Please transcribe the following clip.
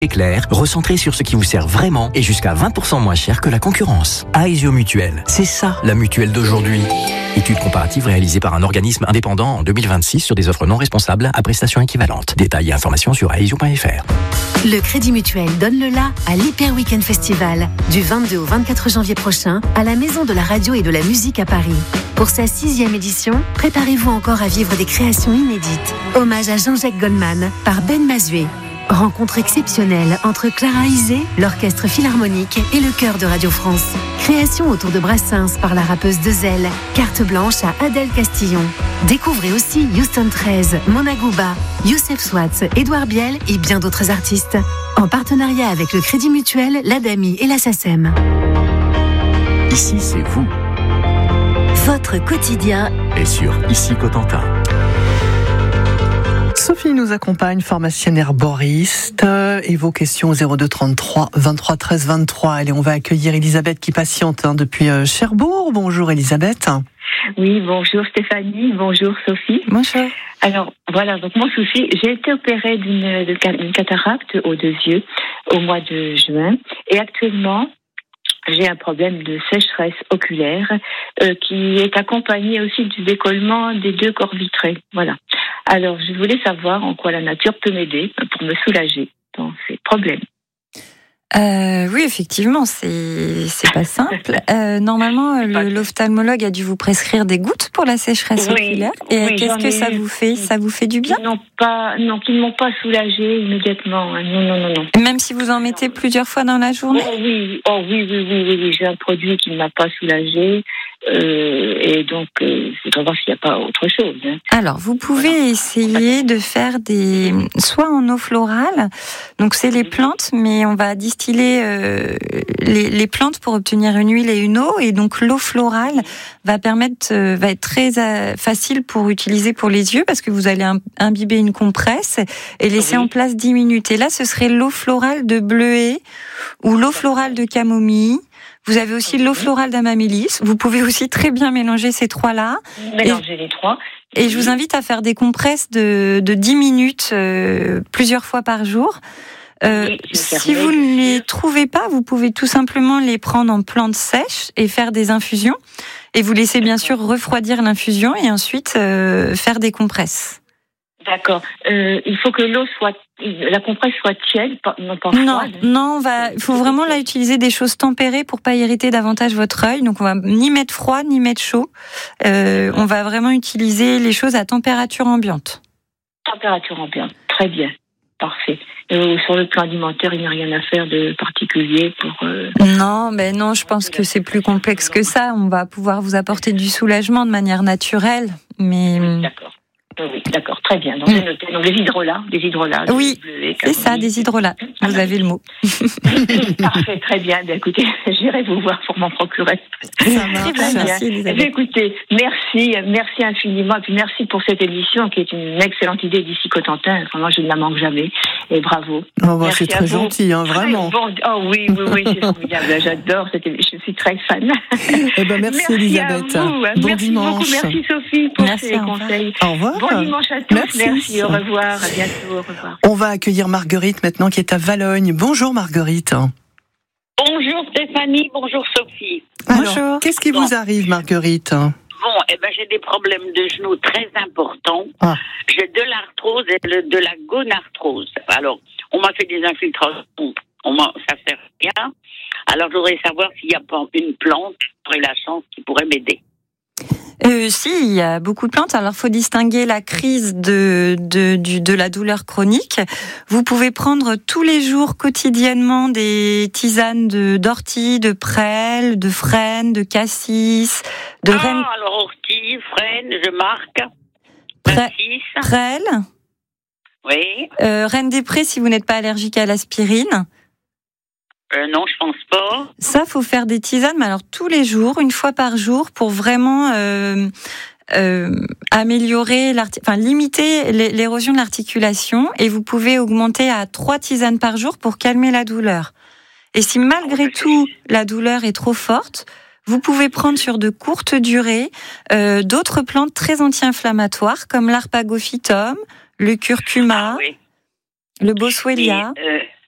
Clair, recentré sur ce qui vous sert vraiment et jusqu'à 20% moins cher que la concurrence. Aesio Mutuelle, c'est ça la mutuelle d'aujourd'hui. Étude comparative réalisée par un organisme indépendant en 2026 sur des offres non responsables à prestations équivalentes. Détails et informations sur aesio.fr. Le Crédit Mutuel donne le la à l'Hyper Weekend Festival du 22 au 24 janvier prochain à la Maison de la Radio et de la Musique à Paris. Pour sa 6e édition, préparez-vous encore à vivre des créations inédites. Hommage à Jean-Jacques Goldman par Ben Mazué. Rencontre exceptionnelle entre Clara Isé, l'Orchestre Philharmonique et le Chœur de Radio France. Création autour de Brassens par la rappeuse Dezel. Carte blanche à Adèle Castillon. Découvrez aussi Houston 13, Mona Gouba, Youssef Swatz, Édouard Biel et bien d'autres artistes. En partenariat avec le Crédit Mutuel, l'ADAMI et la SACEM. Ici, c'est vous. Votre quotidien Et sur Ici Cotentin. Sophie nous accompagne, pharmacienne herboriste, et vos questions au 02 33 23 13 23. Allez, on va accueillir Elisabeth qui patiente depuis Cherbourg. Bonjour Elisabeth. Oui, bonjour Stéphanie, bonjour Sophie. Bonjour. Alors voilà, donc mon souci, j'ai été opérée d'une cataracte aux 2 yeux au mois de juin et actuellement j'ai un problème de sécheresse oculaire qui est accompagné aussi du décollement des 2 corps vitrés. Voilà. Alors, je voulais savoir en quoi la nature peut m'aider pour me soulager dans ces problèmes. Oui, effectivement, c'est pas simple. Normalement, l'ophtalmologue a dû vous prescrire des gouttes pour la sécheresse oculaire. Et qu'est-ce que ça vous fait ? Ça vous fait du bien ? Qui ne m'ont pas soulagée immédiatement. Non. Même si vous en mettez plusieurs fois dans la journée ? Oui. J'ai un produit qui ne m'a pas soulagée. Et donc, c'est pour voir s'il n'y a pas autre chose. Hein. Alors, vous pouvez essayer de faire soit en eau florale, donc c'est les plantes, mais on va distiller les plantes pour obtenir une huile et une eau, et donc l'eau florale va être très facile pour utiliser pour les yeux, parce que vous allez imbiber une compresse et laisser en place 10 minutes. Et là, ce serait l'eau florale de bleuet ou l'eau florale de camomille. Vous avez aussi l'eau florale d'amamélis. Vous pouvez aussi très bien mélanger ces 3-là. Mélanger les 3. Et je vous invite à faire des compresses de 10 minutes plusieurs fois par jour. Si vous ne les trouvez pas, vous pouvez tout simplement les prendre en plantes sèches et faire des infusions. Et vous laissez bien sûr refroidir l'infusion et ensuite faire des compresses. D'accord. Il faut que la compresse soit tiède, non pas froide. Non, il faut vraiment là utiliser des choses tempérées pour pas irriter davantage votre œil. Donc on va ni mettre froid ni mettre chaud. On va vraiment utiliser les choses à température ambiante. Température ambiante, très bien, parfait. Sur le plan alimentaire, il n'y a rien à faire de particulier pour. Non, je pense que c'est plus complexe que ça. On va pouvoir vous apporter du soulagement de manière naturelle, mais. D'accord. Oui, d'accord, très bien. Donc, j'ai noté. Donc, des hydrolats. Oui, c'est ça, des hydrolats. Vous avez le mot. Parfait, très bien. Bien, écoutez, j'irai vous voir pour m'en procurer. Ça marche. Merci, Elisabeth. Écoutez, merci infiniment. Et puis, merci pour cette émission qui est une excellente idée d'ici Cotentin. Vraiment, je ne la manque jamais. Et bravo. C'est très gentil, vraiment. Oui, c'est formidable. J'adore. Je suis très fan. Merci Elisabeth. À vous. Bon merci dimanche. beaucoup. Merci Sophie pour ces conseils. Au revoir. Bon dimanche à tous. Merci. Au revoir. À bientôt. Au revoir. On va accueillir Marguerite maintenant qui est à Valogne. Bonjour Marguerite. Bonjour Stéphanie, bonjour Sophie. Bonjour. Qu'est-ce qui vous arrive Marguerite ? J'ai des problèmes de genoux très importants. J'ai de l'arthrose et de la gonarthrose. Alors, on m'a fait des infiltrations. Ça sert à rien. Alors, je voudrais savoir s'il n'y a pas une plante qui aurait la chance qui pourrait m'aider. Si, il y a beaucoup de plantes. Alors, il faut distinguer la crise de la douleur chronique. Vous pouvez prendre tous les jours, quotidiennement, des tisanes d'ortie, de prêle, de frêne, de cassis, de reine. Alors ortie, frêne, je marque. Prêle. Oui. Reine des prés si vous n'êtes pas allergique à l'aspirine. Non, je pense pas. Ça, faut faire des tisanes, mais alors tous les jours, une fois par jour, pour vraiment améliorer, limiter l'érosion de l'articulation. Et vous pouvez augmenter à 3 tisanes par jour pour calmer la douleur. Et si malgré tout la douleur est trop forte, vous pouvez prendre sur de courtes durées d'autres plantes très anti-inflammatoires comme l'arpagophytum, le curcuma, le boswellia.